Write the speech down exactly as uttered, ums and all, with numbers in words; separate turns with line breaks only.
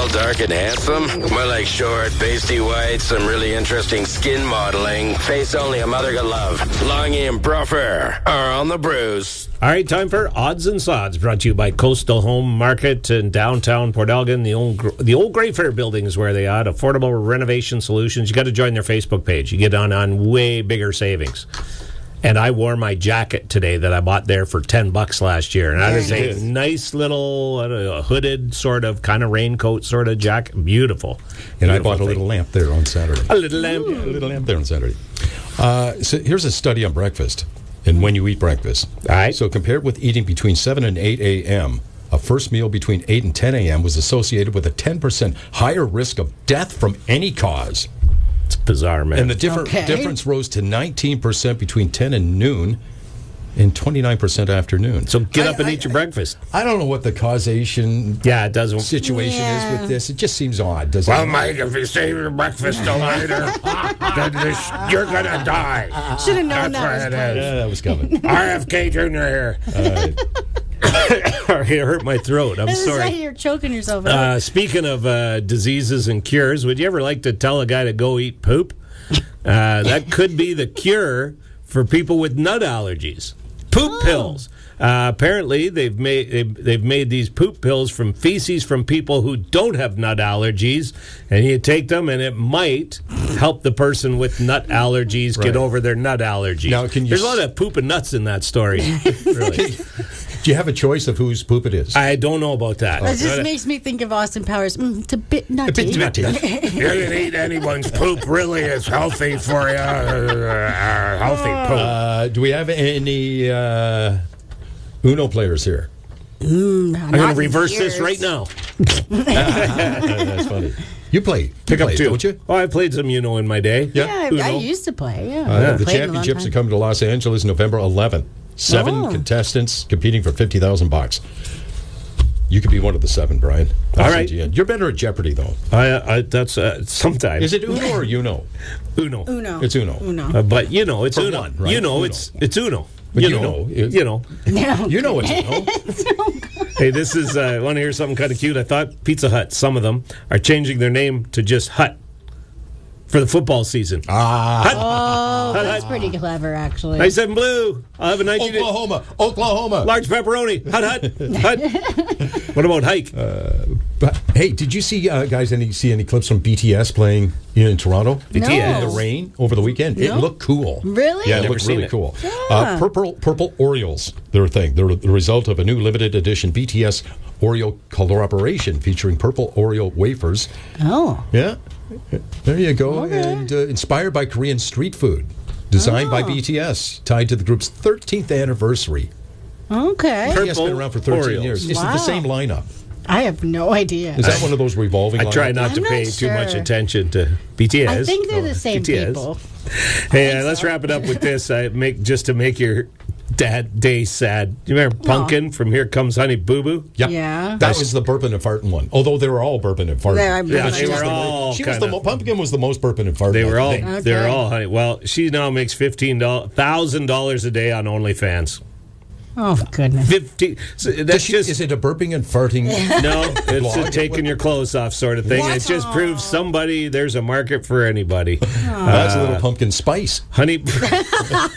dark and handsome? More like short, pasty white, some really interesting skin modeling, face only a mother could love. Longy and Bruffer are on the Bruce.
All right, time for Odds and Sods, brought to you by Coastal Home Market in downtown Port Elgin. The old the old Grey Fair building is where they are. Affordable renovation solutions. You got to join their Facebook page. You get on on way bigger savings. And I wore my jacket today that I bought there for ten bucks last year. And that is a nice little uh, hooded sort of kind of raincoat sort of jacket. Beautiful.
And
Beautiful
I bought a
thing.
little lamp there on Saturday.
A little lamp.
Yeah, a little lamp there on Saturday. Uh, so here's a study on breakfast and when you eat breakfast.
All right.
So compared with eating between seven and eight a.m., a first meal between eight and ten a.m. was associated with a ten percent higher risk of death from any cause.
It's bizarre, man.
And the differ-
Okay.
difference rose to nineteen percent between ten and noon and twenty-nine percent afternoon.
So get up
I-
and
I-
eat your breakfast.
I don't know what the causation
Yeah, it doesn't.
situation
Yeah.
is with this. It just seems odd, doesn't
Well,
it?
Mike, if you save your breakfast till later, then this, you're going to die.
Should have known
That's
that
why
was
it is.
Yeah, that was coming.
R F K Junior here.
It hurt my throat. I'm
This is
sorry.
right here choking yourself.
Uh, speaking of uh, diseases and cures, would you ever like to tell a guy to go eat poop? Uh, that could be the cure for people with nut allergies. Poop
Oh.
pills. Uh, apparently, they've made they've, they've made these poop pills from feces from people who don't have nut allergies, and you take them, and it might help the person with nut allergies
Right.
get over their nut allergies.
Now, can you
There's a
s-
lot of poop and nuts in that story. Really.
Do you have a choice of whose poop it is?
I don't know about that.
It just makes me think of Austin Powers. Mm, it's a bit nutty.
bit nutty.
You can eat anyone's poop. Really, it's healthy for you. Uh, healthy poop.
Uh, do we have any uh, Uno players here?
Mm,
I'm going to reverse this right now.
That's funny. You play.
Pick
you
up
play,
two.
don't you?
Oh, I played some Uno in my day.
Yeah, I, I
Uno.
used to play. Yeah,
Uh,
I
the
played in a long
championships
time.
are coming to Los Angeles November eleventh. Seven
Oh.
contestants competing for fifty thousand bucks. You could be one of the seven, Brian.
All
I'll
right.
send you in. You're better at Jeopardy, though.
I, I, that's uh, sometimes.
Is it Uno or Uno?
Uno?
Uno.
It's Uno.
Uno.
Uh, but you know, it's
For
Uno.
one, right?
You know,
Uno.
it's it's Uno.
But
you,
you
know,
know, it-
you know.
No.
You know it's Uno.
Hey, this is. I uh, want to hear something kind of cute. I thought Pizza Hut. Some of them are changing their name to just Hut for the football season.
Ah.
Hut.
Oh,
Hut,
that's
Hut.
pretty clever, actually.
Nice and blue. I'll have a nineteen
Oklahoma. Oklahoma.
large pepperoni. Hut hut hut. What about hike?
But, hey, did you see, uh, guys, any see any clips from B T S playing in Toronto?
B T S.
In the rain over the weekend? It
No.
looked cool.
Really?
Yeah, it
Never
looked
seen
really
it.
cool. Uh, purple Purple Oreos, they're a thing. They're the result of a new limited edition B T S Oreo collaboration featuring purple Oreo wafers.
Oh.
Yeah, there you go.
Okay.
And uh, inspired by Korean street food. Designed by
Oh.
B T S, tied to the group's thirteenth anniversary.
Okay.
B T S has been around for thirteen
Oreos.
years. Is it
Wow.
the same lineup?
I have no idea.
Is that one of those revolving
I
lineups?
try not to
I'm not
pay too much
sure.
attention to B T S.
I think they're
or
the same
B T S.
people.
Hey, uh, let's wrap it up with this. I make just to make your dad day sad. You remember Pumpkin from Here Comes Honey Boo Boo?
Yep.
Yeah.
That was the burping and farting one. Although they were all burping and farting.
They are
Yeah,
pretty
they
much
were
the-
all
She was
kind
the mo-
of.
Pumpkin was the most burping and farting.
They were
I
all.
think.
Okay.
They were all honey. Well, she now makes fifteen thousand dollars a day on OnlyFans.
Oh, goodness.
Fifteen. So
Does
that's
she-
just
is it a burping and farting?
no. It's
Blog?
a taking your clothes off sort of thing.
What?
It just proves somebody there's a market for anybody.
That's a little pumpkin spice.
Honey.